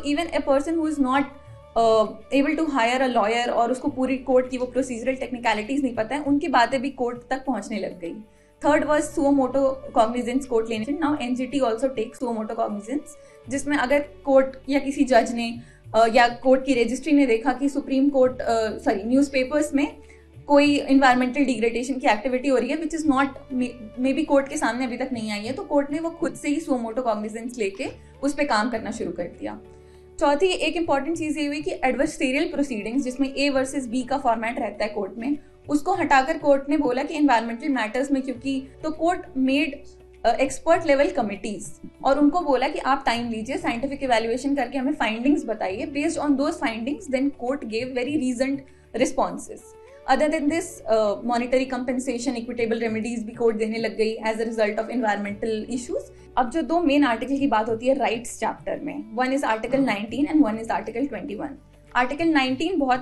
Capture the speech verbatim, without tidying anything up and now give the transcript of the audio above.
Even a person who is not able to hire a lawyer और उसको पूरी court की वो प्रोसीजरल टेक्निकलिटीज नहीं पता है, उनकी बातें भी कोर्ट तक पहुंचने लग गई. Third was suo motu cognizance court लेने. Now NGT also takes suo motu cognizance, जिसमें अगर कोर्ट या किसी जज ने uh, या कोर्ट की रजिस्ट्री ने देखा कि सुप्रीम कोर्ट सॉरी न्यूज़पेपर्स में कोई इन्वायरमेंटल डिग्रेडेशन की एक्टिविटी हो रही है which is not may be court के सामने अभी तक नहीं आई है, तो कोर्ट ने वो खुद से ही सुओ मोटो कॉग्निजेंस लेके उस पर काम करना शुरू कर दिया. चौथी एक इंपॉर्टेंट चीज ये हुई कि एडवर्सरियल प्रोसीडिंग्स, जिसमें ए वर्सेस बी का फॉर्मेट रहता है कोर्ट में, उसको हटाकर कोर्ट ने बोला कि एनवायरमेंटल मैटर्स में, क्योंकि तो court made expert level committees और उनको बोला कि आप टाइम लीजिए, साइंटिफिक इवैल्यूएशन करके हमें फाइंडिंग्स बताइए. Based on those findings then court gave very रीजन्ड responses. Other than this monetary compensation, equitable remedies भी कोर्ट देने लग गई as a result of environmental issues. अब जो दो मेन आर्टिकल की बात होती है राइट्स चैप्टर में, one is article nineteen and one is article twenty one. Article nineteen बहुत